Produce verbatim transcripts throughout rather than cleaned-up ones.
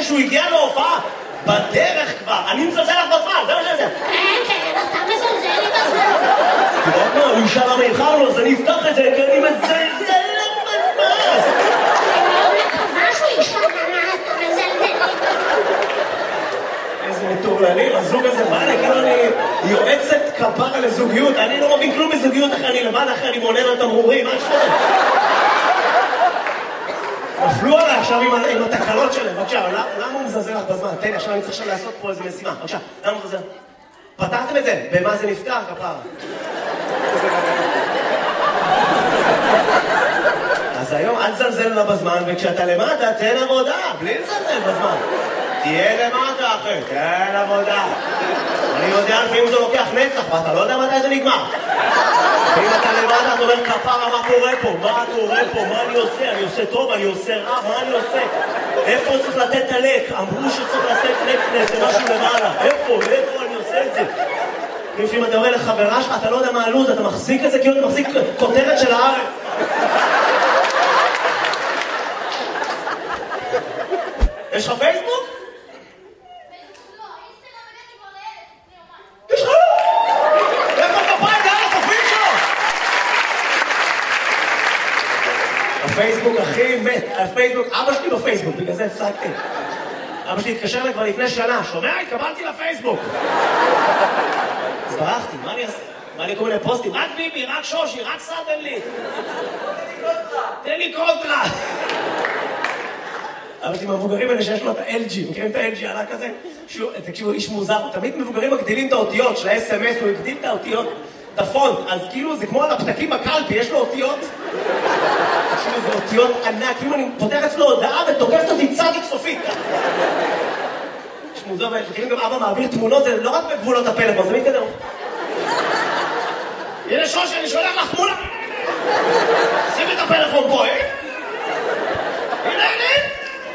לפני שהוא הגיע להופעה. בדרך כבר, אני מזלזל לך בזמן, זה מה שזה. כן, כן, אתה מזלזל לי בזמן. אתה יודע מה, הוא ישאל למה איחרנו לו, אז אני אפתח את זה, כי אני מזלזל לך בזמן. אני מקווה שהוא ישאל למה אתה מזלזל לי. איזה מטורללים, הזוג הזה בא לי, כאילו אני יועצת כפרה לזוגיות, אני לא מבין כלום בזוגיות אחרי, אני לבד אחרי, אני מונן על תמרורים, מה שקורה? נפלו עליי עכשיו עם התקלות שלהם, בבקשה, למה הוא מזלזל לך בזמן? תן לי, עכשיו אני צריך עכשיו לעשות פה איזה משימה, בבקשה, למה הוא מזלזל? פתרתם את זה? במה זה נפתר, כפרה? אז היום אל תזלזל לה בזמן, וכשאתה למטה, תן עבודה, בלי לזלזל בזמן. תהיה למטה, אחי, תן עבודה. אני יודע לפעמים זה לוקח נצח, ואתה לא יודע מתי זה נגמר. ואם אתה למטה, אתה אומר, כפרה, מה קורה פה? מה קורה פה? מה אני עושה? אני עושה טוב, אני עושה רע, מה אני עושה? איפה צריך לתת את הלק? אמרו שצריך לתת לק לאיזה משהו למעלה. איפה? איפה אני עושה את זה? לפעמים אתה אומר לחברה שלך, אתה לא יודע מה הלו"ז, אתה מחזיק את זה כאילו אתה מחזיק כותרת של הארץ. יש לך פייסבוק? יש לך לא? איפה כפיים לאן התופים שלו? הפייסבוק הכי מת, הפייסבוק, אבא שלי בפייסבוק, בגלל זה הפסקתי. אבא שלי התקשר לי כבר לפני שנה, שומע? התקבלתי לפייסבוק. אז ברחתי, מה אני אעשה? מה לי כל מיני פוסטים? רק ביבי, רק שושי, רק סאדם לי. תן לי קונטרה. אבל עם המבוגרים האלה שיש לו את ה-אל ג'י, מכירים את ה-אל ג'י עלה כזה? תקשיבו, איש מוזר, תמיד מבוגרים מגדילים את האותיות של ה-אס אם אס, הוא הגדיל את האותיות, את הפונט, אז כאילו זה כמו על הפתקים בקלפי, יש לו אותיות, תקשיבו, זה אותיות ענק, כאילו אני פותח אצלו הודעה ותוקפת אותי צדיק סופית. איש מוזר, ומכירים גם אבא מעביר תמונות, זה לא רק בגבולות הפלאפון, זה מתקדם. הנה שושי, אני שולח לך תמונה. שים את הפלאפון פה, אה? הנה, הנה.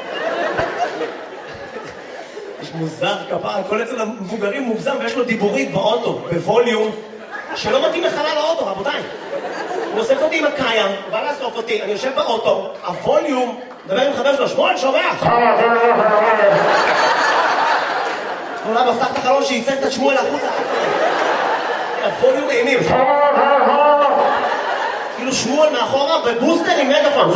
יש מוזר כפרה, כל אצל המבוגרים מוגזם ויש לו דיבורית באוטו, בווליום, שלא מתאים לחלל האוטו, רבותיי. הוא אוסף אותי עם הקיים, בא לאסוף אותי, אני יושב באוטו, הווליום, מדבר עם חבר שלו, שמואל, שומע? אולי מפתח את החלון שייצג את שמואל החוצה. הווליום אימים. כאילו שמואל מאחורה בבוסטר עם מגפון.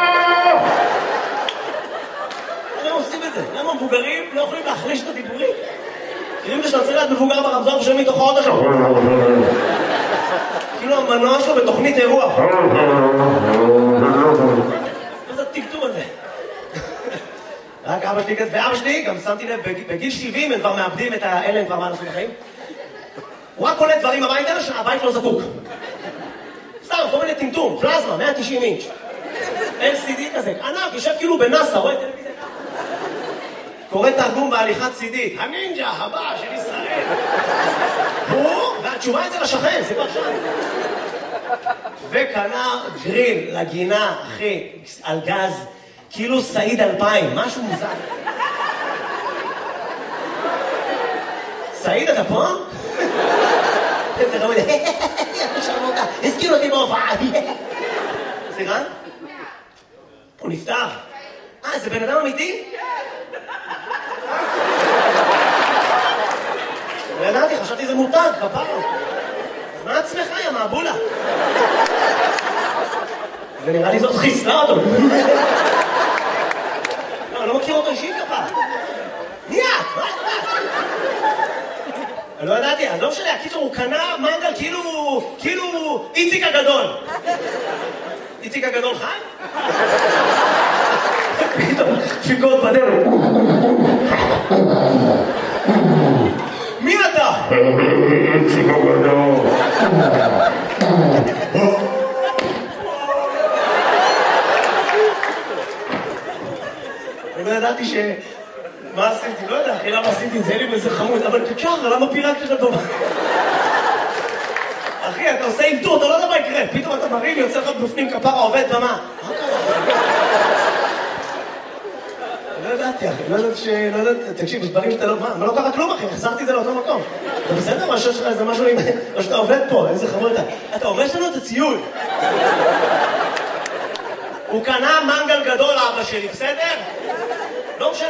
למה עושים את זה? למה מבוגרים לא יכולים להחליש את הדיבורים? כאילו אם זה שאתה צריך להיות מבוגר ברמזור ושם מתוך האוטו שלו. כאילו המנוע שלו בתוכנית אירוע. מה זה הטפטום הזה? רק אבא שלי כזה, ואבא שלי גם שמתי לב, בגיל שבעים הם כבר מאבדים את האלה, הם כבר מה לעשות בחיים. הוא רק קולט דברים הביתה שהבית לא זקוק. סתם, כל מיני טמטום, פלזמה, מאה ותשעים אינץ'. אל סי די כזה, ענק, יושב כאילו בנאסא, רואה טלוויזיה. קורא תרגום בהליכת סי די, הנינג'ה הבא של ישראל. הוא, והתשובה אצל השכן, זה כבר שם. וקנה גריל לגינה, אחי, על גז, כאילו סעיד אלפיים, משהו מוזר. סעיד, אתה פה? איזה רמוד, שרמותה, הזכיר אותי בהופעה. סליחה? הוא נפטר. אה, זה בן אדם אמיתי? לא ידעתי, חשבתי זה מותג, כפרה. אז מה עצמך, יא מעבולה? ונראה לי זאת חיסלה אותו. לא, אני לא מכיר אותו אישית, כפרה. מי את? מה את? אני לא ידעתי, אז לא משנה, הקיצור, הוא קנה מנגל כאילו, כאילו איציק הגדול. איציק הגדול חי? פתאום, דפיקות בדרך. מי אתה? איציק הגדול. אני לא ידעתי ש... מה עשיתי? לא יודע, אחי, למה עשיתי את זה? אין לי באיזה חמוד, אבל ככה, למה פירקת את הדומה? אחי, אתה עושה אימתור, אתה לא יודע מה יקרה. פתאום אתה מרים, יוצא לך בפנים כפרה, עובד במה. מה קרה? לא ידעתי, אחי, לא ידעתי ש... לא ידעתי, תקשיב, יש דברים שאתה לא... מה, לא קרה כלום, אחי, החזרתי את זה לאותו מקום. אתה בסדר? מה שיש לך איזה משהו עם... או שאתה עובד פה, איזה חמוד אתה. אתה הורס לנו את הציוד. הוא קנה מנגל גדול, אבא שלי, בסדר? לא משנה.